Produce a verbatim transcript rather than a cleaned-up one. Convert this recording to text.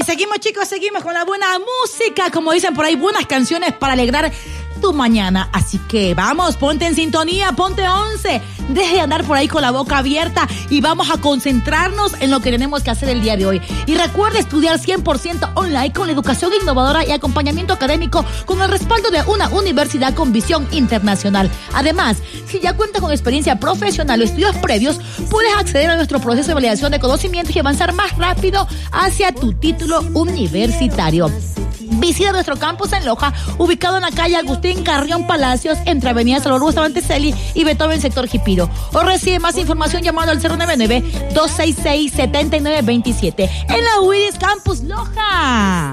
Seguimos, chicos, seguimos con la buena música, como dicen por ahí, buenas canciones para alegrar tu mañana. Así que vamos, ponte en sintonía, ponte once, deje de andar por ahí con la boca abierta y vamos a concentrarnos en lo que tenemos que hacer el día de hoy. Y recuerda estudiar cien por ciento online con la educación innovadora y acompañamiento académico con el respaldo de una universidad con visión internacional. Además, si ya cuentas con experiencia profesional o estudios previos, puedes acceder a nuestro proceso de validación de conocimientos y avanzar más rápido hacia tu título universitario. Visita nuestro campus en Loja, ubicado en la calle Agustín Carrión Palacios, entre Avenida Salvador Bustamante Celi y Beethoven, sector Jipiro. O recibe más información llamando al cero nueve nueve, dos seis seis, siete nueve dos siete en la U I D I S Campus Loja.